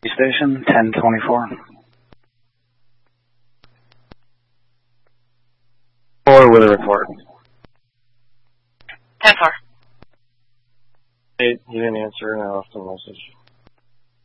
Station 1024. Or with a report. 10-4. He didn't answer and I left a message.